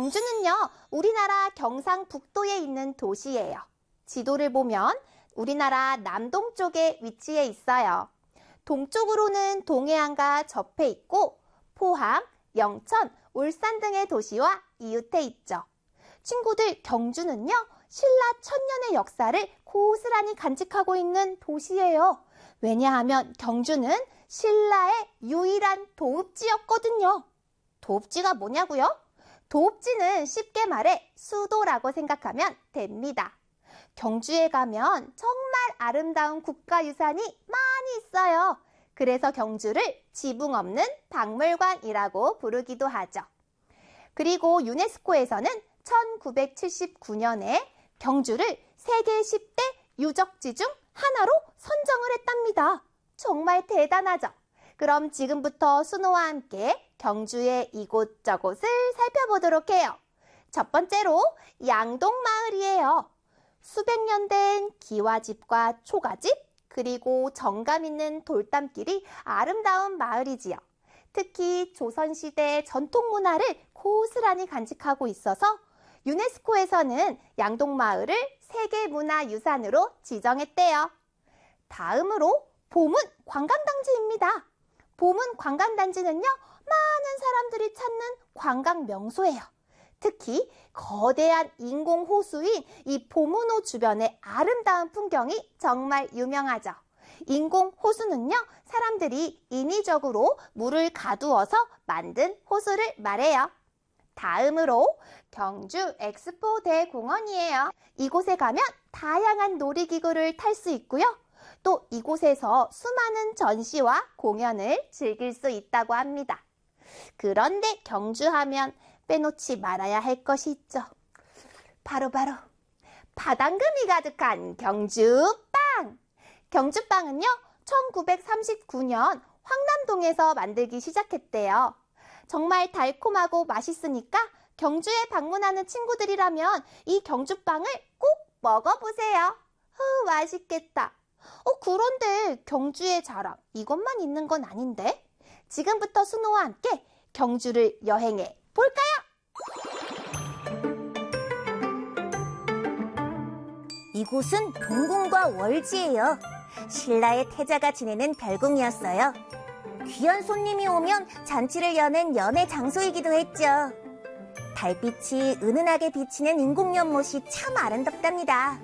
경주는요, 우리나라 경상북도에 있는 도시예요. 지도를 보면 우리나라 남동쪽에 위치해 있어요. 동쪽으로는 동해안과 접해 있고 포항, 영천, 울산 등의 도시와 이웃해 있죠. 친구들, 경주는요, 신라 천년의 역사를 고스란히 간직하고 있는 도시예요. 왜냐하면 경주는 신라의 유일한 도읍지였거든요. 도읍지가 뭐냐고요? 도읍지는 쉽게 말해 수도라고 생각하면 됩니다. 경주에 가면 정말 아름다운 국가유산이 많이 있어요. 그래서 경주를 지붕 없는 박물관이라고 부르기도 하죠. 그리고 유네스코에서는 1979년에 경주를 세계 10대 유적지 중 하나로 선정을 했답니다. 정말 대단하죠? 그럼 지금부터 순호와 함께 경주의 이곳저곳을 살펴보도록 해요. 첫 번째로 양동마을이에요. 수백 년 된 기와집과 초가집, 그리고 정감 있는 돌담길이 아름다운 마을이지요. 특히 조선시대 전통문화를 고스란히 간직하고 있어서 유네스코에서는 양동마을을 세계문화유산으로 지정했대요. 다음으로 보문 관광단지입니다. 보문 관광단지는요, 많은 사람들이 찾는 관광 명소예요. 특히 거대한 인공호수인 이 보문호 주변의 아름다운 풍경이 정말 유명하죠. 인공호수는요, 사람들이 인위적으로 물을 가두어서 만든 호수를 말해요. 다음으로 경주 엑스포 대공원이에요. 이곳에 가면 다양한 놀이기구를 탈 수 있고요. 또 이곳에서 수많은 전시와 공연을 즐길 수 있다고 합니다. 그런데 경주하면 빼놓지 말아야 할 것이 있죠. 바로 바당금이 가득한 경주빵! 경주빵은요, 1939년 황남동에서 만들기 시작했대요. 정말 달콤하고 맛있으니까 경주에 방문하는 친구들이라면 이 경주빵을 꼭 먹어보세요. 맛있겠다. 그런데 경주의 자랑, 이것만 있는 건 아닌데? 지금부터 순호와 함께 경주를 여행해 볼까요? 이곳은 동궁과 월지예요. 신라의 태자가 지내는 별궁이었어요. 귀한 손님이 오면 잔치를 여는 연애 장소이기도 했죠. 달빛이 은은하게 비치는 인공연못이 참 아름답답니다.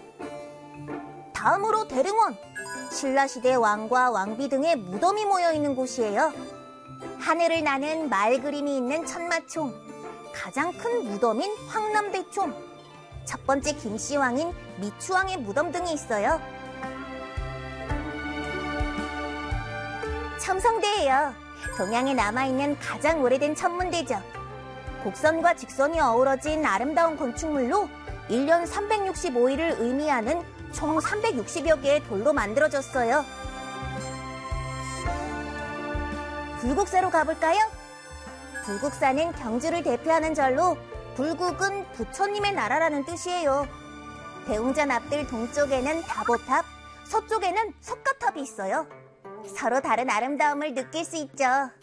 다음으로 대릉원. 신라시대 왕과 왕비 등의 무덤이 모여있는 곳이에요. 하늘을 나는 마을 그림이 있는 천마총, 가장 큰 무덤인 황남대총, 첫 번째 김씨왕인 미추왕의 무덤 등이 있어요. 첨성대예요. 동양에 남아있는 가장 오래된 천문대죠. 곡선과 직선이 어우러진 아름다운 건축물로 1년 365일을 의미하는 총 360여 개의 돌로 만들어졌어요. 불국사로 가볼까요? 불국사는 경주를 대표하는 절로 불국은 부처님의 나라라는 뜻이에요. 대웅전 앞들 동쪽에는 다보탑, 서쪽에는 석가탑이 있어요. 서로 다른 아름다움을 느낄 수 있죠.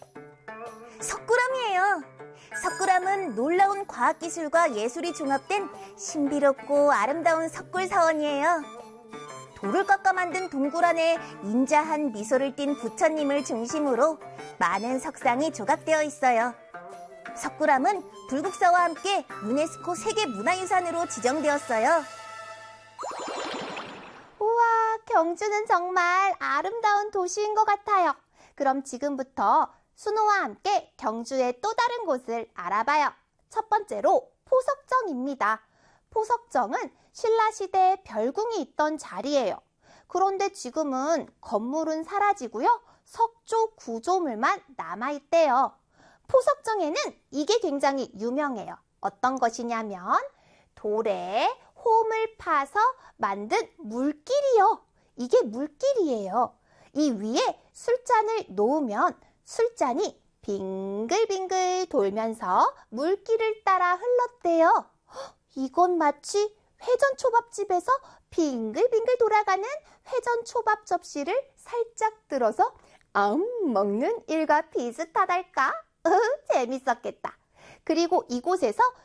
석굴암이에요. 석굴암은 놀라운 과학기술과 예술이 종합된 신비롭고 아름다운 석굴사원이에요. 돌을 깎아 만든 동굴 안에 인자한 미소를 띤 부처님을 중심으로 많은 석상이 조각되어 있어요. 석굴암은 불국사와 함께 유네스코 세계문화유산으로 지정되었어요. 우와, 경주는 정말 아름다운 도시인 것 같아요. 그럼 지금부터 순호와 함께 경주의 또 다른 곳을 알아봐요. 첫 번째로 포석정입니다. 포석정은 신라시대 별궁이 있던 자리예요. 그런데 지금은 건물은 사라지고요, 석조 구조물만 남아있대요. 포석정에는 이게 굉장히 유명해요. 어떤 것이냐면 돌에 홈을 파서 만든 물길이요. 이게 물길이에요. 이 위에 술잔을 놓으면 술잔이 빙글빙글 돌면서 물길을 따라 흘렀대요. 이건 마치 회전초밥집에서 빙글빙글 돌아가는 회전초밥 접시를 살짝 들어서 먹는 일과 비슷하달까? 재밌었겠다. 그리고 이곳에서